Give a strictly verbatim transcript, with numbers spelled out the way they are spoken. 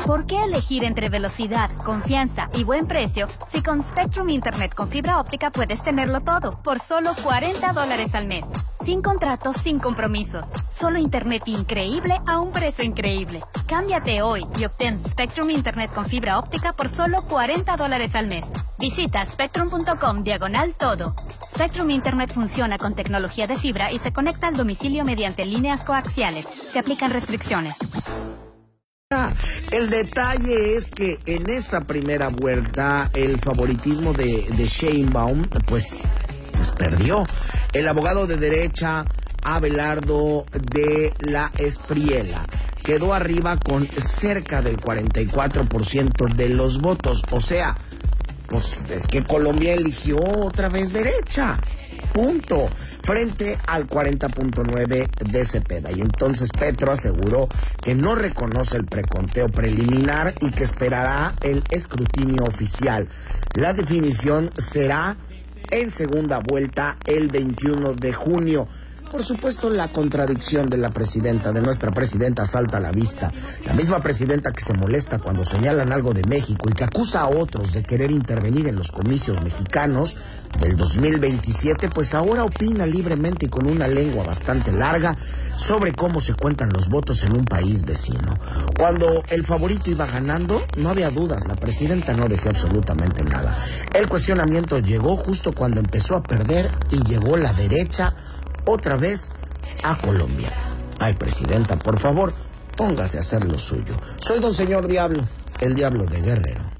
¿Por qué elegir entre velocidad, confianza y buen precio si con Spectrum Internet con fibra óptica puedes tenerlo todo por solo cuarenta dólares al mes? Sin contratos, sin compromisos. Solo internet increíble a un precio increíble. Cámbiate hoy y obtén Spectrum Internet con fibra óptica por solo cuarenta dólares al mes. Visita spectrum punto com diagonal todo. Spectrum Internet funciona con tecnología de fibra y se conecta al domicilio mediante líneas coaxiales. Se aplican restricciones. El detalle es que en esa primera vuelta el favoritismo de, de Sheinbaum pues, pues perdió. El abogado de derecha Abelardo de la Espriella quedó arriba con cerca del cuarenta y cuatro por ciento de los votos. O sea, pues es que Colombia eligió otra vez derecha. Punto. Frente al cuarenta punto nueve de Cepeda. Y entonces Petro aseguró que no reconoce el preconteo preliminar y que esperará el escrutinio oficial. La definición será en segunda vuelta el veintiuno de junio. Por supuesto, la contradicción de la presidenta, de nuestra presidenta, salta a la vista. La misma presidenta que se molesta cuando señalan algo de México y que acusa a otros de querer intervenir en los comicios mexicanos del dos mil veintisiete, pues ahora opina libremente y con una lengua bastante larga sobre cómo se cuentan los votos en un país vecino. Cuando el favorito iba ganando, no había dudas, la presidenta no decía absolutamente nada. El cuestionamiento llegó justo cuando empezó a perder y llegó la derecha otra vez a Colombia. Ay, presidenta, por favor, póngase a hacer lo suyo. Soy don señor Diablo, el Diablo de Guerrero.